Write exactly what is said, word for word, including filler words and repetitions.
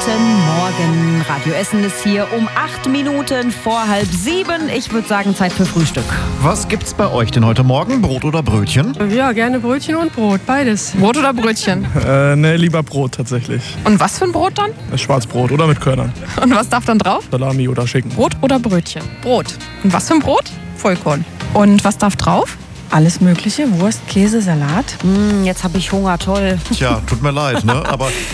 Guten Morgen. Radio Essen ist hier um acht Minuten vor halb sieben. Ich würde sagen, Zeit für Frühstück. Was gibt's bei euch denn heute Morgen? Brot oder Brötchen? Ja, gerne Brötchen und Brot, beides. Brot oder Brötchen? Äh, ne, lieber Brot tatsächlich. Und was für ein Brot dann? Schwarzbrot oder mit Körnern. Und was darf dann drauf? Salami oder Schinken. Brot oder Brötchen? Brot. Und was für ein Brot? Vollkorn. Und was darf drauf? Alles Mögliche. Wurst, Käse, Salat. Mm, jetzt habe ich Hunger, toll. Tja, tut mir leid, ne? Aber